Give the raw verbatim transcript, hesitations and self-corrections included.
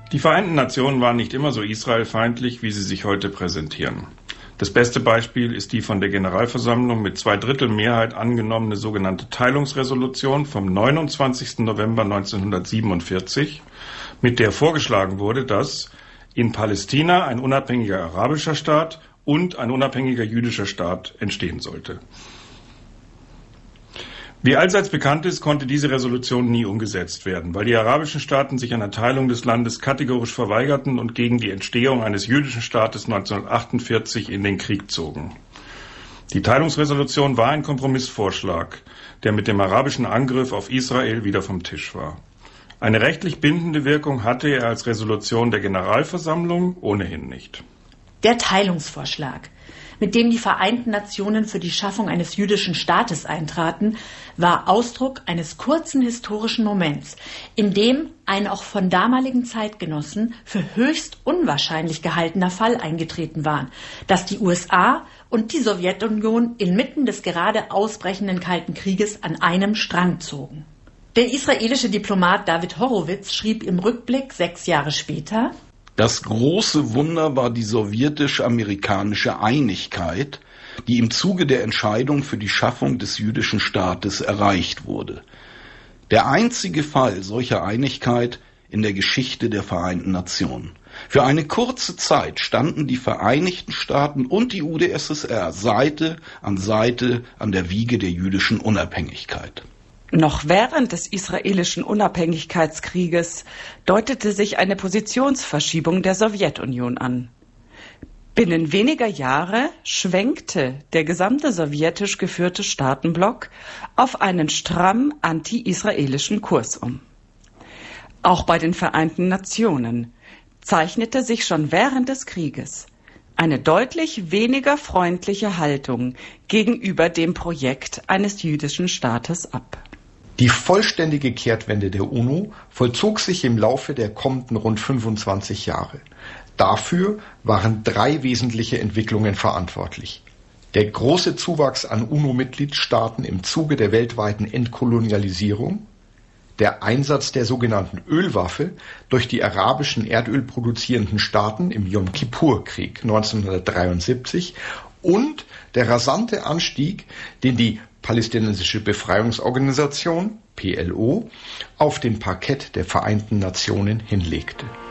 Die Vereinten Nationen waren nicht immer so israelfeindlich, wie sie sich heute präsentieren. Das beste Beispiel ist die von der Generalversammlung mit zwei Drittel Mehrheit angenommene sogenannte Teilungsresolution vom neunundzwanzigsten November neunzehnhundertsiebenundvierzig, mit der vorgeschlagen wurde, dass in Palästina ein unabhängiger arabischer Staat und ein unabhängiger jüdischer Staat entstehen sollte. Wie allseits bekannt ist, konnte diese Resolution nie umgesetzt werden, weil die arabischen Staaten sich einer Teilung des Landes kategorisch verweigerten und gegen die Entstehung eines jüdischen Staates neunzehnhundertachtundvierzig in den Krieg zogen. Die Teilungsresolution war ein Kompromissvorschlag, der mit dem arabischen Angriff auf Israel wieder vom Tisch war. Eine rechtlich bindende Wirkung hatte er als Resolution der Generalversammlung ohnehin nicht. Der Teilungsvorschlag, mit dem die Vereinten Nationen für die Schaffung eines jüdischen Staates eintraten, war Ausdruck eines kurzen historischen Moments, in dem ein auch von damaligen Zeitgenossen für höchst unwahrscheinlich gehaltener Fall eingetreten war, dass die U S A und die Sowjetunion inmitten des gerade ausbrechenden Kalten Krieges an einem Strang zogen. Der israelische Diplomat David Horowitz schrieb im Rückblick sechs Jahre später: Das große Wunder war die sowjetisch-amerikanische Einigkeit, die im Zuge der Entscheidung für die Schaffung des jüdischen Staates erreicht wurde. Der einzige Fall solcher Einigkeit in der Geschichte der Vereinten Nationen. Für eine kurze Zeit standen die Vereinigten Staaten und die U d S S R Seite an Seite an der Wiege der jüdischen Unabhängigkeit. Noch während des israelischen Unabhängigkeitskrieges deutete sich eine Positionsverschiebung der Sowjetunion an. Binnen weniger Jahre schwenkte der gesamte sowjetisch geführte Staatenblock auf einen stramm anti-israelischen Kurs um. Auch bei den Vereinten Nationen zeichnete sich schon während des Krieges eine deutlich weniger freundliche Haltung gegenüber dem Projekt eines jüdischen Staates ab. Die vollständige Kehrtwende der UNO vollzog sich im Laufe der kommenden rund fünfundzwanzig Jahre. Dafür waren drei wesentliche Entwicklungen verantwortlich. Der große Zuwachs an UNO-Mitgliedstaaten im Zuge der weltweiten Entkolonialisierung, der Einsatz der sogenannten Ölwaffe durch die arabischen erdölproduzierenden Staaten im Jom-Kippur-Krieg neunzehnhundertdreiundsiebzig und der rasante Anstieg, den die Palästinensische Befreiungsorganisation, P L O, auf dem Parkett der Vereinten Nationen hinlegte.